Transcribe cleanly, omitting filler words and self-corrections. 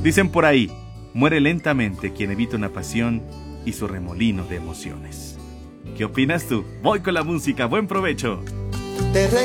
Dicen por ahí, muere lentamente quien evita una pasión y su remolino de emociones. ¿Qué opinas tú? Voy con la música, buen provecho.